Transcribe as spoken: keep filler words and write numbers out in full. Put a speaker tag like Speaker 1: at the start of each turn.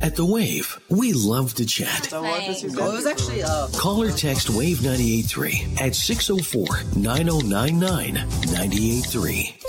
Speaker 1: At The Wave, we love to chat.
Speaker 2: So what was your It was actually uh
Speaker 1: Call or text Wave ninety-eight point three at six oh four, nine oh nine nine, nine eight three.